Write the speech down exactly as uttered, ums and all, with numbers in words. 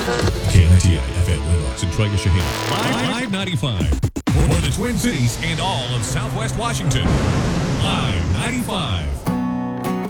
K N I T I F M Windows and Troy Shaheen. Live ninety-five. For the Twin Cities and all of Southwest Washington. Live ninety-five.